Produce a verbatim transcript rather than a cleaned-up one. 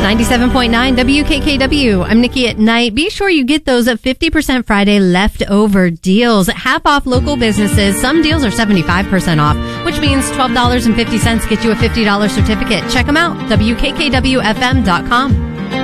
ninety-seven point nine W K K W. I'm Nikki at Night. Be sure you get those at fifty percent Friday leftover deals. Half off local businesses. Some deals are seventy-five percent off, which means twelve dollars and fifty cents get you a fifty dollars certificate. Check them out. W K K W F M dot com.